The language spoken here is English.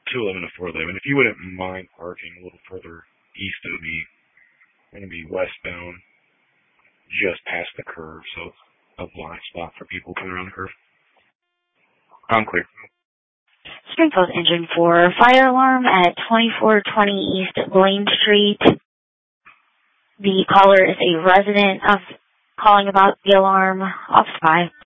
211 to 411. If you wouldn't mind parking a little further east of me, I'm going to be westbound, just past the curve, so it's a blind spot for people coming around the curve. I'm clear. Springfield Engine 4, fire alarm at 2420 East Blaine Street. The caller is a resident of calling about the alarm. Officer 5.